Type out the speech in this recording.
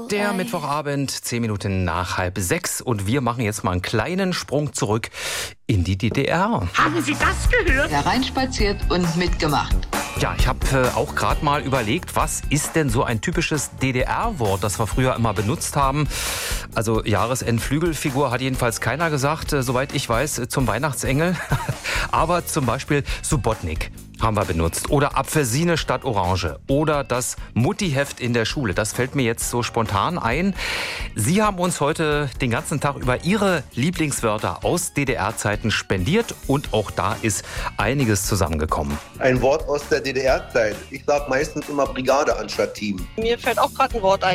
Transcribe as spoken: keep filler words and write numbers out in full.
Der Mittwochabend, zehn Minuten nach halb sechs. Und wir machen jetzt mal einen kleinen Sprung zurück in die D D R. Haben Sie das gehört? Hereinspaziert und mitgemacht. Ja, ich habe äh, auch gerade mal überlegt, was ist denn so ein typisches D D R-Wort, das wir früher immer benutzt haben. Also Jahresendflügelfigur hat jedenfalls keiner gesagt, äh, soweit ich weiß, äh, zum Weihnachtsengel. Aber zum Beispiel Subotnik haben wir benutzt. Oder Apfelsine statt Orange. Oder das Muttiheft in der Schule. Das fällt mir jetzt so spontan ein. Sie haben uns heute den ganzen Tag über Ihre Lieblingswörter aus D D R-Zeiten spendiert. Und auch da ist einiges zusammengekommen. Ein Wort aus der D D R-Zeit. Ich sage meistens immer Brigade anstatt Team. Mir fällt auch gerade ein Wort ein.